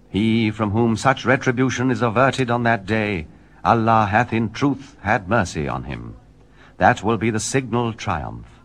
He from whom such retribution is averted on that day, Allah hath in truth had mercy on him. That will be the signal triumph.